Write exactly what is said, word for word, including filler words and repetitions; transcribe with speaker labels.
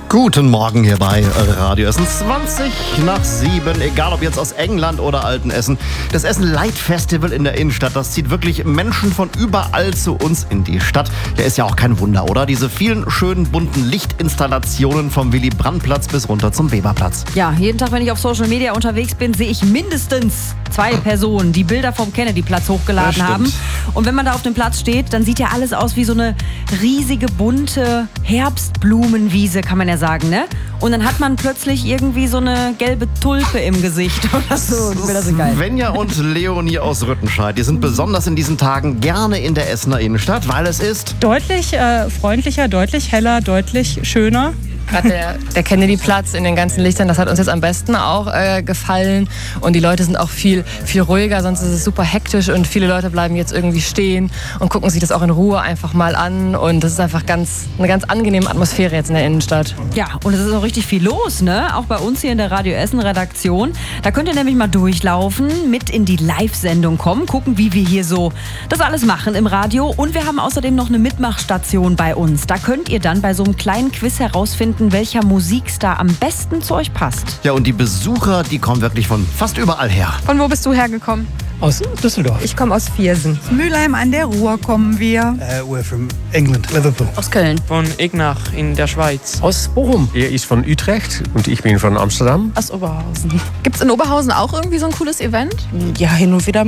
Speaker 1: Guten Morgen hier bei Radio Essen. zwanzig nach sieben, egal ob jetzt aus England oder Altenessen. Das Essen Light Festival in der Innenstadt, das zieht wirklich Menschen von überall zu uns in die Stadt. Ja, ist ja auch kein Wunder, oder? Diese vielen schönen bunten Lichtinstallationen vom Willy-Brandt-Platz bis runter zum Weberplatz.
Speaker 2: Ja, jeden Tag, wenn ich auf Social Media unterwegs bin, sehe ich mindestens zwei Personen, die Bilder vom Kennedy-Platz hochgeladen haben. Und wenn man da auf dem Platz steht, dann sieht ja alles aus wie so eine riesige, bunte Herbstblumenwiese, kann man ja sagen, ne? Und dann hat man plötzlich irgendwie so eine gelbe Tulpe im Gesicht oder so. Das wäre so geil.
Speaker 1: Svenja und Leonie aus Rüttenscheid, die sind besonders in diesen Tagen gerne in der Essener Innenstadt, weil es ist
Speaker 3: deutlich äh, freundlicher, deutlich heller, deutlich schöner.
Speaker 4: Gerade der, der Kennedy-Platz in den ganzen Lichtern, das hat uns jetzt am besten auch äh, gefallen. Und die Leute sind auch viel, viel ruhiger, sonst ist es super hektisch und viele Leute bleiben jetzt irgendwie stehen und gucken sich das auch in Ruhe einfach mal an. Und das ist einfach ganz, eine ganz angenehme Atmosphäre jetzt in der Innenstadt.
Speaker 2: Ja, und es ist auch richtig viel los, ne? Auch bei uns hier in der Radio Essen Redaktion. Da könnt ihr nämlich mal durchlaufen, mit in die Live-Sendung kommen, gucken, wie wir hier so das alles machen im Radio. Und wir haben außerdem noch eine Mitmachstation bei uns. Da könnt ihr dann bei so einem kleinen Quiz herausfinden, welcher Musikstar am besten zu euch passt.
Speaker 1: Ja, und die Besucher, die kommen wirklich von fast überall her.
Speaker 5: Von wo bist du hergekommen?
Speaker 6: Aus Düsseldorf.
Speaker 5: Ich komme aus Viersen.
Speaker 7: Aus Mülheim an der Ruhr kommen wir.
Speaker 6: Uh, we're from England, Liverpool.
Speaker 8: Aus Köln.
Speaker 9: Von Ignach in der Schweiz.
Speaker 6: Aus Bochum.
Speaker 10: Er ist von Utrecht und ich bin von Amsterdam.
Speaker 5: Aus Oberhausen. Gibt es in Oberhausen auch irgendwie so ein cooles Event?
Speaker 7: Ja, hin und wieder